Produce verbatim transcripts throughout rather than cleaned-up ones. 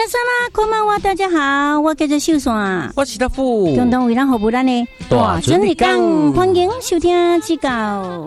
萨拉，こんばんは，大家好，我叫做秀山， 我是大富， 共同为咱服务咱的大准日讲，欢迎收听指教。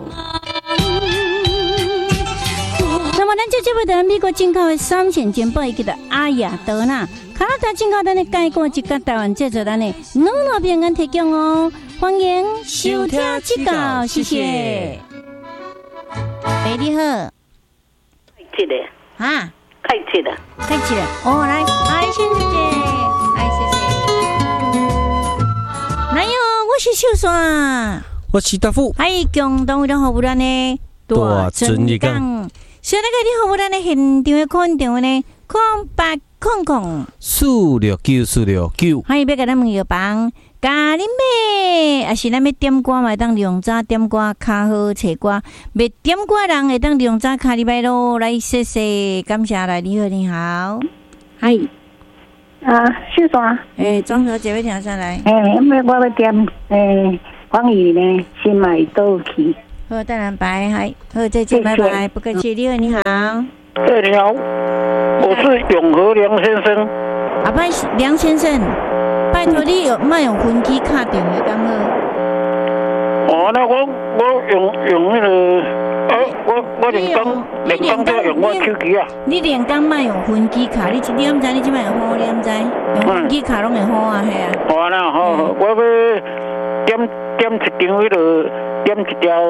那么，咱这节目在美国进口的三线煎包，伊叫做阿雅德纳，加拿大进口咱的介锅，一个台湾制作咱的两路平安提供哦，欢迎收听指教，谢谢。哎，你好， 这个啊。 开启了， 开启了哦！来，爱心姐姐，来谢谢。来哟，我是秀山， 我是大富， 还有共同为咱服务咱的大真理讲。 现在给你服务咱的现场的空运电话呢，空八空空四六九四六九。 还有要给咱们药房。咖喱妹，也是咱要点歌嘛，会当利用早点歌，较好找歌。未点歌人会当利用早卡礼拜咯。来，谢谢，感谢来，你好，你好，嗨， 啊，秀山， 诶，庄小姐要听啥来？ 诶，因为我要点诶，黄宇呢，新买倒去。 好，当然拜，嗨，好，再见，拜拜，不客气，你好，你好。 对，你好，我是永和梁先生。 啊，拜，梁先生。拜托你有卖用分机卡电话敢好？ 哦，那我我用用那个，啊，我我连工连工都用我手机啊。 你连工卖用分机卡，你你毋知你即摆会好，你毋知用分机卡拢会好啊，系啊。 好啦，好，我要点点一张迄个点一条。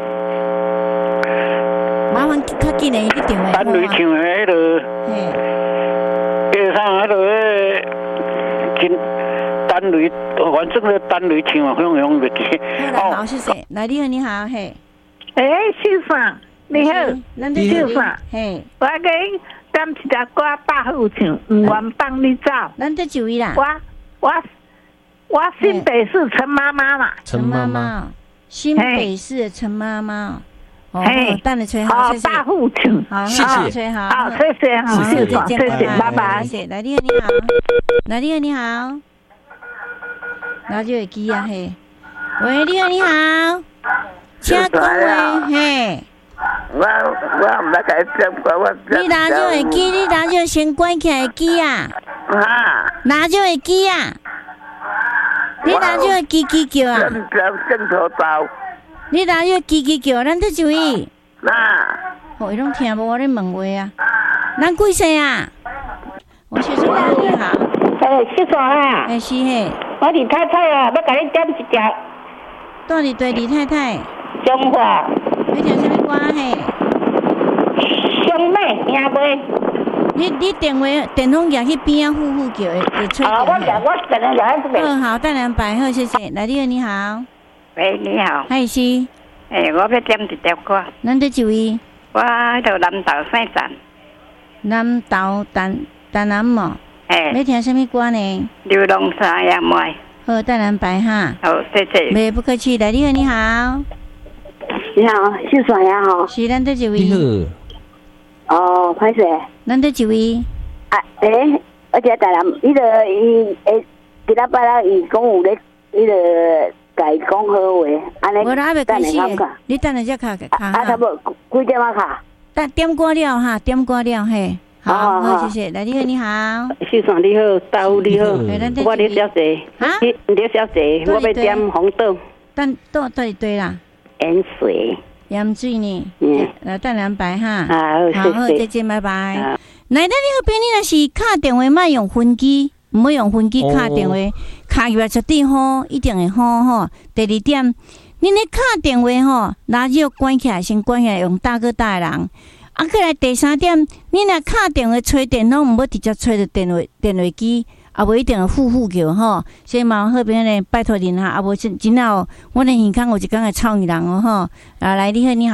麻烦较紧诶，你电话。 单雷唱诶迄个。 嘿。 街上迄个真。单雷，反正个单雷唱啊，用用袂记。 好，好，谢谢。来，你好，你好，嘿。 诶，秀山，你好，秀山， 嘿。 我给点一条歌大好唱，不愿放你走。 咱这几位啦？ 我我我新北市陈妈妈嘛。 陈妈妈。 新北市的陈妈妈。哦，等你吹好，谢谢。 大好唱， 好， 谢谢， 吹好， 好，谢谢，好， 谢谢， 谢谢，拜拜。 谢谢，来，你好，你好，来，你好，你好。然后就会记啊嘿，喂，你好，你好，请讲话嘿。 我我唔得解接过我。 你拿就会记，你拿就先关起来记啊。 啊。拿就会记啊。你拿就会记记叫啊。 正正头刀。 你拿就记记叫，咱这一位。 那。 哦，伊拢听无我咧问话啊。咱几岁啊？我是说你好。 诶，秀山啊。 诶，是嘿。 我李太太啊，要甲你点一条。 到底对李太太？ 中华。 你听什么歌嘿？ 兄妹听袂？ 你你电话电筒举去边啊，呼呼叫会会吹。 好，我讲我等下来这边。 好好，等两百好，谢谢。来，你好，你好。 喂，你好。 嗨是。 诶，我要点一条歌。 咱这一位？ 我喺度南投姓陈。 南投丹丹南嘛。 哎， 要听什么歌呢？ 流浪沙呀妹。 好，等人摆哈。 好，谢谢。 没不客气，来，你好，你好。 你好，秀爽呀好。 是咱这一位。 你好。哦，歹势。 咱这一位。 啊，诶，而且台南，迄个伊诶，其他摆啦，伊讲有咧，迄个甲伊讲好话，安尼。 我都还没开始。你等下再卡卡。 啊，差不多几点啊卡？ 但点歌了哈，点歌了嘿。好，好，谢谢。来，你好，你好。 秀爽你好，大夫你好，我李小姐。 啊？ 李小姐，我要点红豆。 等到到底对啦。 盐水。 盐水呢？ 嗯。 来，等两百哈。 好， 好，再见，拜拜。来，咱你好，朋友，若是卡电话，莫用分机，唔好用分机卡电话，卡入来绝对好，一定会好吼。第二点，恁咧卡电话吼，拿就关起来，先关起来，用大哥大人。啊，过来第三点，你若卡电话吹电筒，毋要直接吹着电话电话机，啊无一定会呼呼叫吼。所以麻烦好朋友咧，拜托您哈，啊无真真有我咧耳孔有一工会臭伊人哦吼。啊，来，你好，你好。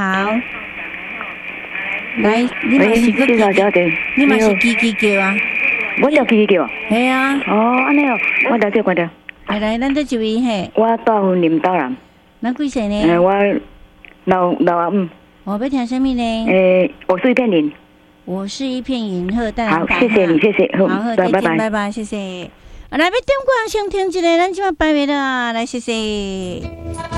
来，你嘛是个小姐， 你嘛是叽叽叫啊？ 我叫叽叽叫。 系啊。 哦，安尼哦，我了解，我了。 来来，咱这一位嘿。 我大婚林大人。 咱几岁呢？ 诶，我老老阿姆。 我要听什么呢？ 诶，我是一片云。 我是一片云，好，等好，谢谢你，谢谢， 好，好，再拜见，拜拜，谢谢。来，要点歌先听一个，咱即马拜拜啦，来，谢谢。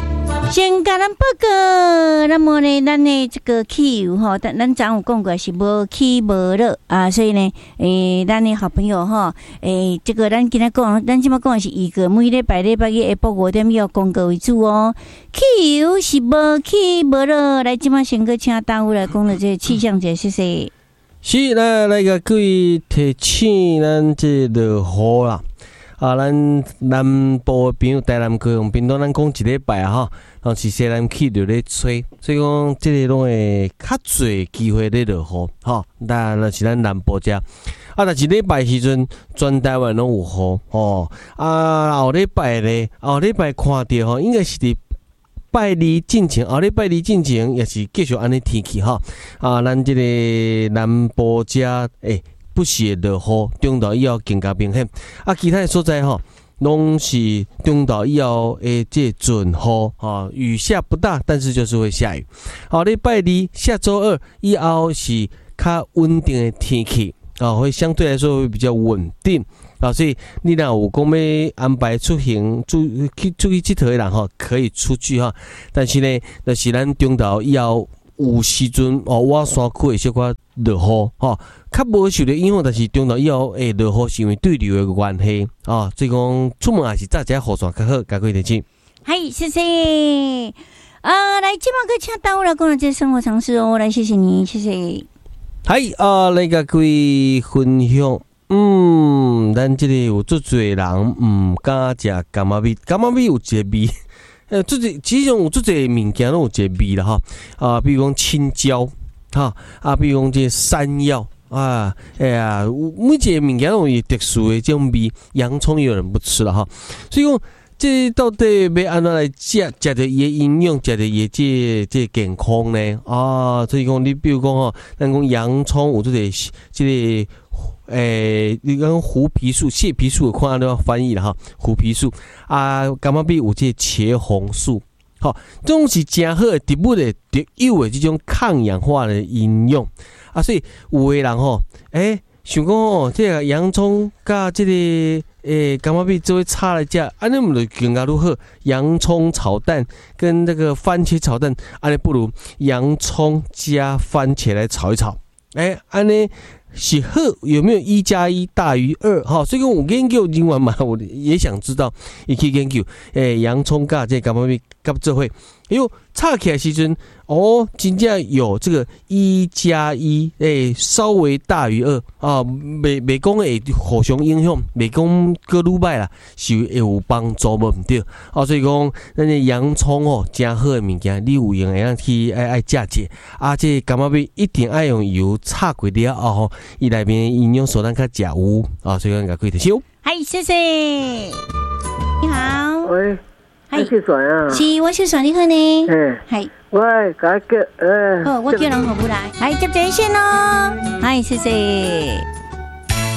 先甲咱报告，那么呢，咱的这个汽油吼，咱咱昨有讲过是无起无落啊，所以呢，诶、欸，咱的好朋友吼，诶、欸，这个咱今仔讲，咱即摆讲的是一个每礼拜礼拜日下晡五点以后广告为主哦。汽油是无起无落，来即摆先个请大夫来讲了这个气象节，谢谢。 是，来来个各位提醒咱这落雨啦。啊，咱南部的朋友，台南高雄屏东，咱讲一礼拜哈，然后是西南气流咧吹，所以讲这个拢会较侪机会咧落雨，哈。但那是咱南部遮，啊，但是礼拜时阵，全台湾拢有雨，哦。啊，后礼拜咧，后礼拜看到吼，应该是伫拜二进前，后礼拜二进前也是继续安尼天气哈。啊，咱这个南部遮诶。不是落雨，中昼以后更加明显。啊，其他的所在吼，拢是中昼以后诶，这准雨啊，雨下不大，但是就是会下雨。好，礼拜二下周二以后是较稳定的天气啊，会相对来说会比较稳定啊，所以你若有讲要安排出行、出去出去佚佗的人吼，可以出去哈。但是呢，就是咱中昼以后。有时阵哦，我山区会小可落雨吼，较无受到影响，但是中昼以后会落雨，是因为对流的关系啊。所以讲出门也是早一下雨伞较好，加贵提醒。 嗨，谢谢。啊，来，今晚个请到我来讲这生活常识哦，来谢谢你，谢谢。 嗨，啊，来甲各位分享，嗯，咱这里有足侪人唔敢食柑仔米，柑仔米有一个味。呃，这个其实有这个物件拢有一个味啦哈，啊，比如讲青椒，哈，啊，比如讲这山药啊，哎呀，每一个物件拢有特殊的这种味，洋葱也有人不吃了哈，所以讲这到底要安怎来食，食着伊的营养，食着伊这这健康呢？啊，所以讲你比如讲吼，咱讲洋葱有这个这个。诶、欸，你讲胡皮素、蟹皮素，看下都要翻译了哈。胡皮素啊，柑仔米有这茄红素，好，这种是真好的植物的特有的这种抗氧化的应用啊。所以有的人吼，诶、欸，想讲哦，这个洋葱甲这个诶柑仔米做伙炒来食，安尼毋就更加如好？洋葱炒蛋跟那个番茄炒蛋，安尼不如洋葱加番茄来炒一炒，诶、欸，安尼。是好，有没有一加一大于二？哈，所以讲我研究另外嘛，我也想知道，也可以研究。诶、欸，洋葱甲这柑仔米甲做伙，哎呦，炒起来时阵，哦，真正有这个一加一，诶，稍微大于二啊，未未讲会互相影响，未讲个愈歹啦，是会有帮助无毋对。啊，所以讲，咱的洋葱哦，真好的物件，你有用会当去爱爱食者。啊，这柑仔米一定爱用油炒过了后。伊内面营养素咱较食有啊，所以讲甲开特少。 嗨，谢谢。你好。 喂，你是谁啊？ 是，我是谁？你好呢？ 嗯， 系。 喂，甲叫呃。 好，我叫人何不来？来接这一线咯。嗨，谢谢。